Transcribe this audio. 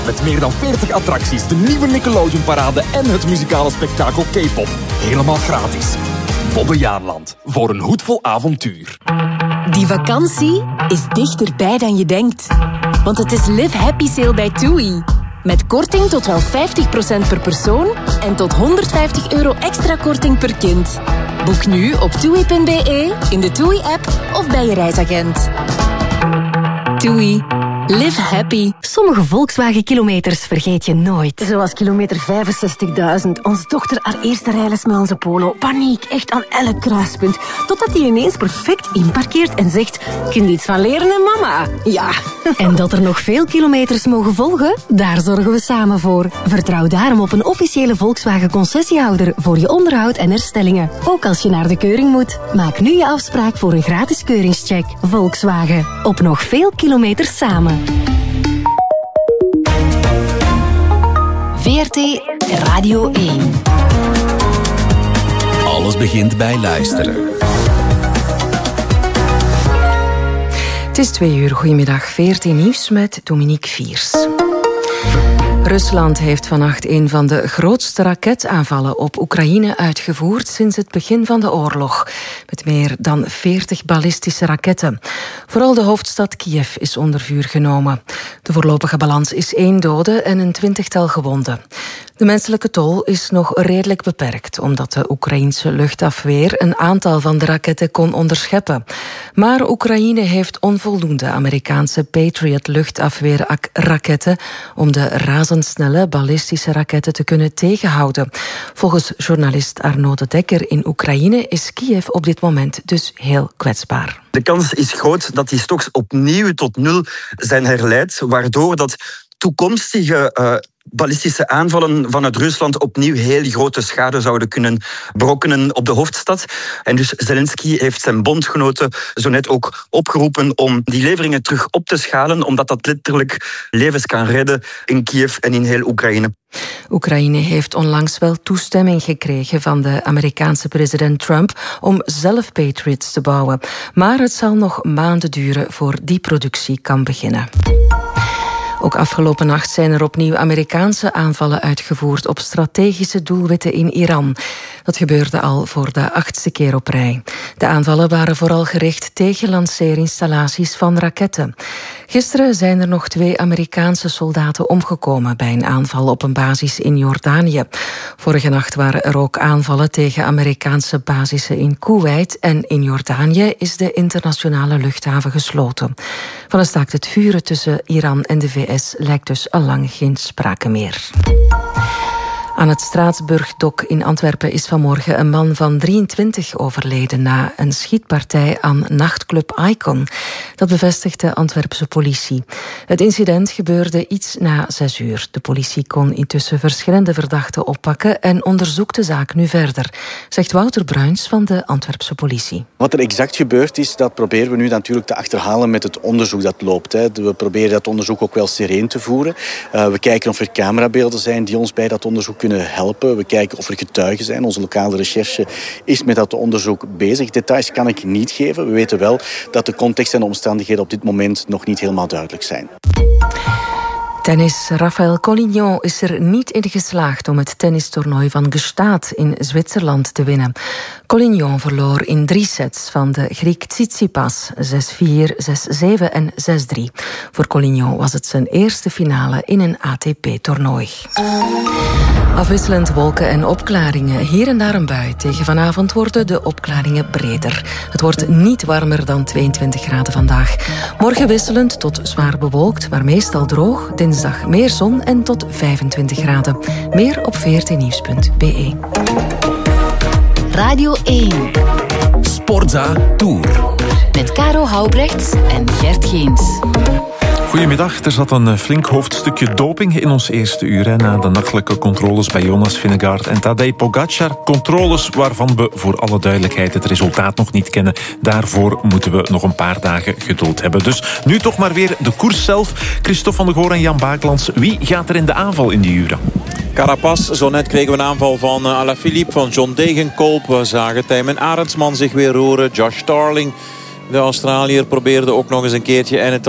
Met meer dan 40 attracties, de nieuwe Nickelodeon-parade en het muzikale spektakel K-pop. Helemaal gratis. Bobbejaanland. Voor een hoedvol avontuur. Die vakantie is dichterbij dan je denkt. Want het is Live Happy Sale bij TUI. Met korting tot wel 50% per persoon en tot €150 extra korting per kind. Boek nu op TUI.be, in de TUI-app of bij je reisagent. TUI. Live happy. Sommige Volkswagen-kilometers vergeet je nooit. Zoals kilometer 65.000. Onze dochter haar eerste rijles met onze Polo. Paniek, echt aan elk kruispunt. Totdat hij ineens perfect inparkeert en zegt... Kind iets van leren, hè, mama? Ja. En dat er nog veel kilometers mogen volgen? Daar zorgen we samen voor. Vertrouw daarom op een officiële Volkswagen-concessiehouder voor je onderhoud en herstellingen. Ook als je naar de keuring moet. Maak nu je afspraak voor een gratis keuringscheck. Volkswagen. Op nog veel kilometers samen. VRT Radio 1. Alles begint bij luisteren. Het is 2:00. Goedemiddag. VRT Nieuws met Dominique Viers. Rusland heeft vannacht een van de grootste raketaanvallen op Oekraïne uitgevoerd sinds het begin van de oorlog. Met meer dan 40 ballistische raketten. Vooral de hoofdstad Kiev is onder vuur genomen. De voorlopige balans is 1 dode en een 20-tal gewonden. De menselijke tol is nog redelijk beperkt, omdat de Oekraïense luchtafweer een aantal van de raketten kon onderscheppen. Maar Oekraïne heeft onvoldoende Amerikaanse Patriot luchtafweerraketten om de razendsnelle ballistische raketten te kunnen tegenhouden. Volgens journalist Arnaud de Dekker in Oekraïne is Kiev op dit moment dus heel kwetsbaar. De kans is groot dat die stocks opnieuw tot 0 zijn herleid, waardoor dat toekomstige ballistische aanvallen vanuit Rusland opnieuw heel grote schade zouden kunnen berokkenen op de hoofdstad. En dus Zelensky heeft zijn bondgenoten zo net ook opgeroepen om die leveringen terug op te schalen, omdat dat letterlijk levens kan redden in Kiev en in heel Oekraïne. Oekraïne heeft onlangs wel toestemming gekregen van de Amerikaanse president Trump om zelf Patriots te bouwen. Maar het zal nog maanden duren voor die productie kan beginnen. Ook afgelopen nacht zijn er opnieuw Amerikaanse aanvallen uitgevoerd op strategische doelwitten in Iran. Dat gebeurde al voor de 8e keer op rij. De aanvallen waren vooral gericht tegen lanceerinstallaties van raketten. Gisteren zijn er nog 2 Amerikaanse soldaten omgekomen bij een aanval op een basis in Jordanië. Vorige nacht waren er ook aanvallen tegen Amerikaanse basissen in Kuwait en in Jordanië is de internationale luchthaven gesloten. Van een staakt het vuren tussen Iran en de VS lijkt dus allang geen sprake meer. Aan het Straatsburgdok in Antwerpen is vanmorgen een man van 23 overleden na een schietpartij aan nachtclub Icon. Dat bevestigt de Antwerpse politie. Het incident gebeurde iets na 6:00. De politie kon intussen verschillende verdachten oppakken en onderzoekt de zaak nu verder, zegt Wouter Bruins van de Antwerpse politie. Wat er exact gebeurd is, dat proberen we nu natuurlijk te achterhalen met het onderzoek dat loopt. We proberen dat onderzoek ook wel sereen te voeren. We kijken of er camerabeelden zijn die ons bij dat onderzoek kunnen helpen. We kijken of er getuigen zijn. Onze lokale recherche is met dat onderzoek bezig. Details kan ik niet geven. We weten wel dat de context en de omstandigheden op dit moment nog niet helemaal duidelijk zijn. Tennis. Rafael Collignon is er niet in geslaagd om het tennistoernooi van Gstaad in Zwitserland te winnen. Collignon verloor in 3 sets van de Griek Tsitsipas, 6-4, 6-7 en 6-3. Voor Collignon was het zijn eerste finale in een ATP-toernooi. Afwisselend wolken en opklaringen. Hier en daar een bui. Tegen vanavond worden de opklaringen breder. Het wordt niet warmer dan 22 graden vandaag. Morgen wisselend tot zwaar bewolkt, maar meestal droog. Dinsdag meer zon en tot 25 graden. Meer op vrtnieuws.be. Radio 1. Sportza Tour. Met Caro Houbrechts en Gert Geens. Goedemiddag. Er zat een flink hoofdstukje doping in ons eerste uur. Na de nachtelijke controles bij Jonas Vingegaard en Tadej Pogacar. Controles waarvan we voor alle duidelijkheid het resultaat nog niet kennen. Daarvoor moeten we nog een paar dagen geduld hebben. Dus nu toch maar weer de koers zelf. Christophe van der Goor en Jan Bakelands. Wie gaat er in de aanval in die uren? Carapaz, zo net kregen we een aanval van Alaphilippe, van John Degenkolb. We zagen Tijmen Arendsman zich weer roeren. Josh Starling, de Australiër, probeerde ook nog eens een keertje. En het